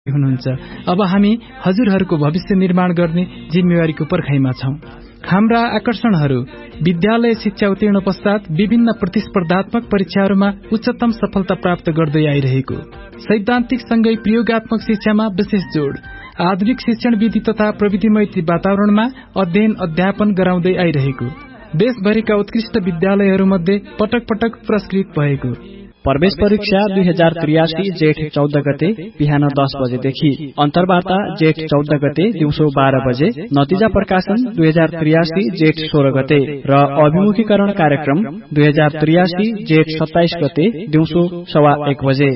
हुनुहुन्छ। अब हामी हजुरहरूको भविष्य निर्माण गर्ने जिम्मेवारीको पर्खाइमा छौं। हाम्रा आकर्षणहरू विद्यालय शिक्षा उत्तीर्ण पश्चात विभिन्न प्रतिस्पर्धात्मक परीक्षाहरूमा उच्चतम सफलता प्राप्त गर्दै आइरहेको, सैद्धान्तिक सँगै प्रयोगात्मक शिक्षामा विशेष जोड, आधुनिक शिक्षण विधि तथा प्रविधिमय वातावरणमा अध्ययन अध्यापन गराउँदै आइरहेको, देशभरिका उत्कृष्ट विद्यालयहरूमध्ये पटक पटक पुरस्कृत भएको। प्रवेश परीक्षा 2083 जेठ 14 गते बिहान 10 बजेदेखि, अन्तर्वार्ता जेठ 14 गते दिउँसो 12 बजे, नतिजा प्रकाशन 2083 जेठ 16 गते र अभिमुखीकरण कार्यक्रम 2083 जेठ 27 गते दिउँसो 1:15 बजे।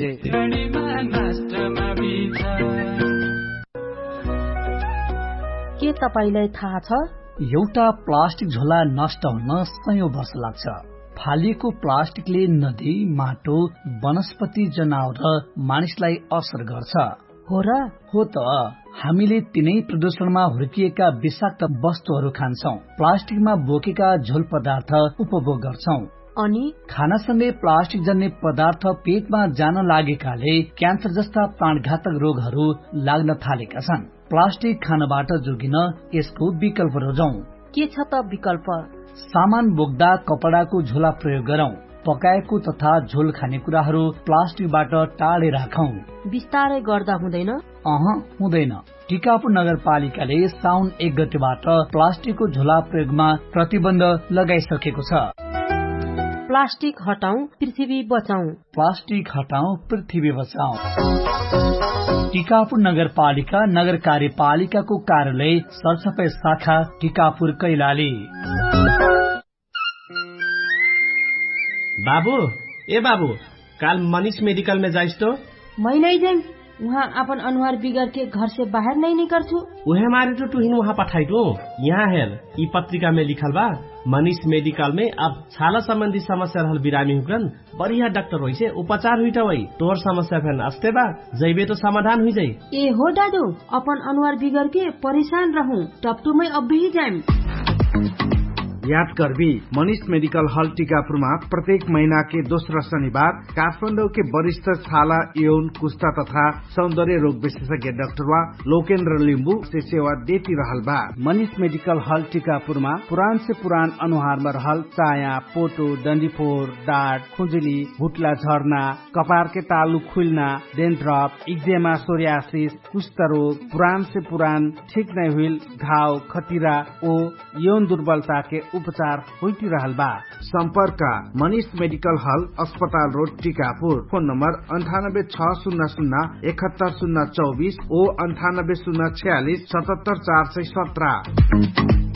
के तपाईलाई थाहा छ, एउटा प्लास्टिक झोला नष्ट हुन सयौं वर्ष लाग्छ। फालिएको प्लास्टिकले नदी, माटो, वनस्पति, जनावर र मानिसलाई असर गर्छ। हो र? हो त। हामीले तिनै प्रदूषणमा हुर्किएका विषाक्त वस्तुहरू खान्छौं, प्लास्टिकमा बोकेका झोल पदार्थ उपभोग गर्छौं, अनि खानासँगै प्लास्टिक जन्य पदार्थ पेटमा जान लागेकाले क्यान्सर जस्ता प्राणघातक रोगहरू लाग्न थालेका छन्। प्लास्टिक खानबाट जोगिन यसको विकल्प रोजौं। के छ त विकल्प? सामान बोक्दा कपडाको झोला प्रयोग गरौं। पकाएको तथा झोल खानेकुराहरू प्लास्टिकबाट टाढे राखौं। बिस्तारै गर्दा हुँदैन? हुँदैन। टिकापुर नगरपालिकाले साउन 1 गतेबाट प्लास्टिकको झोला प्रयोगमा प्रतिबन्ध लगाइसकेको छ। प्लास्टिक हटाऊ, पृथ्वी बचाऊ। प्लास्टिक हटाऊ, पृथ्वी बचाऊ। टिकापुर नगरपालिका, नगर कार्यपालिकाको कार्यालय, सरसफाई शाखा, टिकापुर, कैलाली। बाबू, ए बाबू, काल मनीष मेडिकल में जाइस तो? मैं नहीं जाऊँ, वहाँ अपन अनुहार बिगड़ के घर से बाहर नहीं निकल छू। उहे मारे तो तुहिन वहाँ पठाई दो। यहाँ हेर, ई पत्रिका में लिखल बा, मनीष मेडिकल में अब छाला संबंधी समस्या रहल बिरामी हुकन बढ़िया डॉक्टर होई से उपचार हुई वही तोर समस्या फेन अस्ते बा जैबे तो समाधान हुई जाई। ए हो दादू, अपन अनुहार बिगड़ के परेशान रहूं, टपटू में अब भी जाएं। याद करबी, मनीष मेडिकल हॉल टीकापुरमा प्रत्येक महीना के दोस्रो शनिबार काठमाडौँ के वरिष्ठ छाला, यौन, कुष्ठा तथा सौंदर्य रोग विशेषज्ञ डाक्टरवा लोकेन्द्र लिम्बू से सेवा देती रहल बा। मनीष मेडिकल हॉल टीकापुरमा पुरान से पुरान अनुहारमा रहल चाया, पोटो, डन्डीफोर, डाँट, खुजुली, भुटला झर्ना, कपार के तालु खुल्ना, डेन्ड्रप, इक्जेमा, सोरियासिस, कुष्ठ रोग, पुरान से पुरान ठीक नहीं हुई घाव, खतिरा ओ यौन दुर्बलता के उपचार होती रहल बा। संपर्क मनीष मेडिकल हॉल, अस्पताल रोड, टीकापुर। फोन नंबर 9860071024 ओ 9806477417।